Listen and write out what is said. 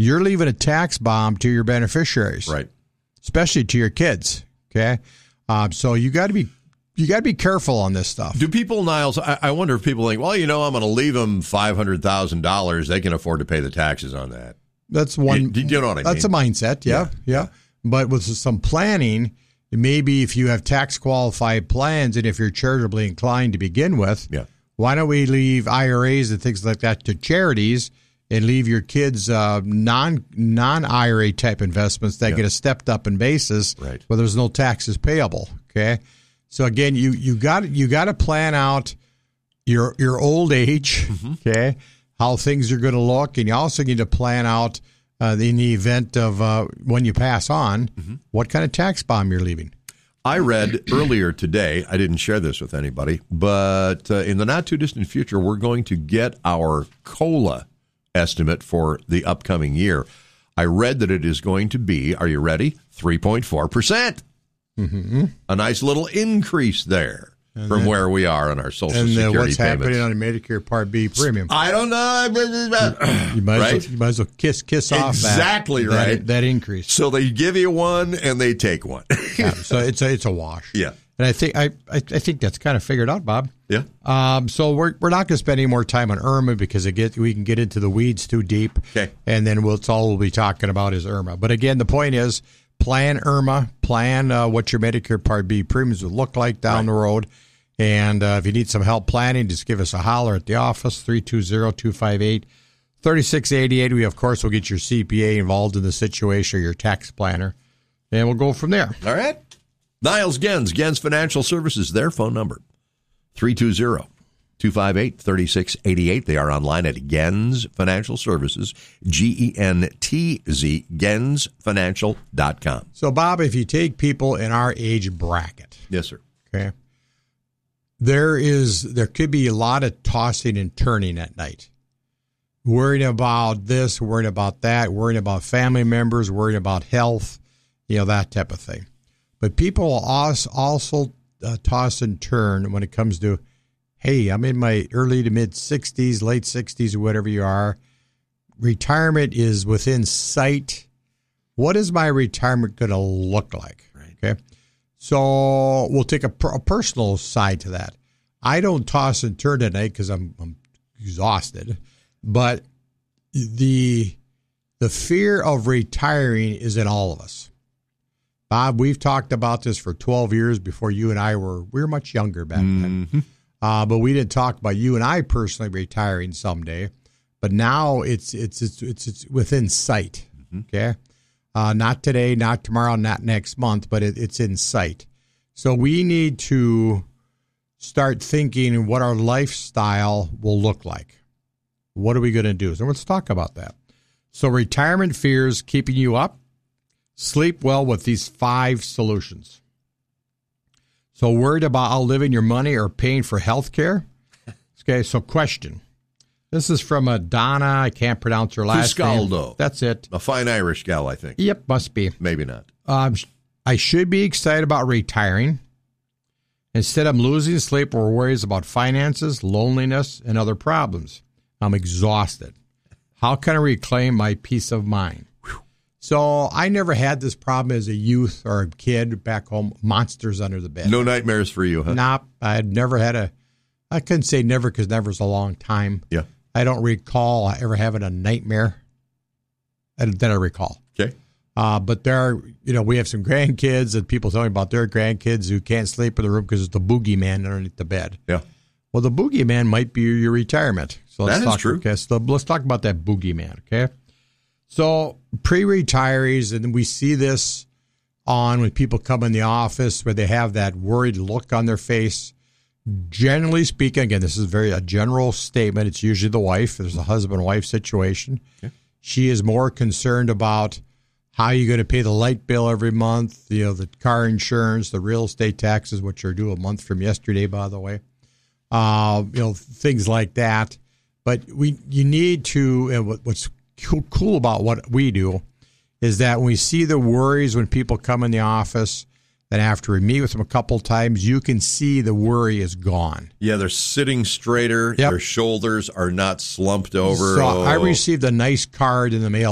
you're leaving a tax bomb to your beneficiaries, Right. especially to your kids. Okay, so you got to be careful on this stuff. Do people, Niles? I wonder if people think, well, I'm going to leave them $500,000. They can afford to pay the taxes on that. That's one. Do you know what I mean? That's a mindset. Yeah. But with some planning, maybe if you have tax qualified plans, and if you're charitably inclined to begin with, why don't we leave IRAs and things like that to charities? And leave your kids non-IRA type investments that get a stepped up in basis, where there's no taxes payable. Okay, so again, you got to plan out your old age. Okay, how things are going to look, and you also need to plan out in the event of when you pass on, what kind of tax bomb you're leaving. I read earlier today, I didn't share this with anybody, but in the not too distant future, we're going to get our COLA estimate for the upcoming year. I read that it is going to be, are you ready? 3.4%. A nice little increase there from where we are on our Social Security what's payments. happening on a Medicare Part B premium? I don't know. You might as well kiss off that increase. So they give you one and they take one. So it's a wash. Yeah. And I think that's kind of figured out, Bob. Yeah. So we're not going to spend any more time on Irma because we can get into the weeds too deep. Okay. And then that's all we'll be talking about is Irma. But again, the point is plan Irma, plan what your Medicare Part B premiums would look like down the road. And if you need some help planning, just give us a holler at the office, 320-258-3688. We, of course, will get your CPA involved in the situation or your tax planner. And we'll go from there. All right. Niles Gens Financial Services, their phone number, 320-258-3688. They are online at Gens Financial Services, GENTZ, GensFinancial.com. So, Bob, if you take people in our age bracket. Yes, sir. Okay. There could be a lot of tossing and turning at night. Worrying about this, worrying about that, worrying about family members, worrying about health, that type of thing. But people also toss and turn when it comes to, hey, I'm in my early to mid 60s, late 60s, or whatever you are. Retirement is within sight. What is my retirement going to look like? Right. Okay. So we'll take a personal side to that. I don't toss and turn at night because I'm exhausted. But the fear of retiring is in all of us. Bob, we've talked about this for 12 years before you and I we were much younger back then. But we didn't talk about you and I personally retiring someday. But now it's within sight. Okay, not today, not tomorrow, not next month, but it's in sight. So we need to start thinking what our lifestyle will look like. What are we going to do? So let's talk about that. So retirement fears keeping you up. Sleep well with these 5 solutions. So worried about outliving your money or paying for health care? Okay, so question. This is from a Donna. I can't pronounce her last name. That's it. A fine Irish gal, I think. Yep, must be. Maybe not. I should be excited about retiring. Instead, I'm losing sleep or worries about finances, loneliness, and other problems. I'm exhausted. How can I reclaim my peace of mind? So I never had this problem as a youth or a kid back home, monsters under the bed. No nightmares for you, huh? Nope. I had never had I couldn't say never because never's a long time. Yeah. I don't recall ever having a nightmare that I recall. Okay. But there are, we have some grandkids and people tell me about their grandkids who can't sleep in the room because it's the boogeyman underneath the bed. Yeah. Well, the boogeyman might be your retirement. So that is true. Okay, so let's talk about that boogeyman, okay? So pre-retirees, and we see this when people come in the office where they have that worried look on their face. Generally speaking, again, this is a general statement. It's usually the wife. There's a husband-wife situation. Okay. She is more concerned about how you're going to pay the light bill every month, the car insurance, the real estate taxes, which are due a month from yesterday, by the way. Things like that. But you need to, what's cool about what we do is that when we see the worries when people come in the office, then after we meet with them a couple times, you can see the worry is gone. Yeah, they're sitting straighter. Yep. Their shoulders are not slumped over. So I received a nice card in the mail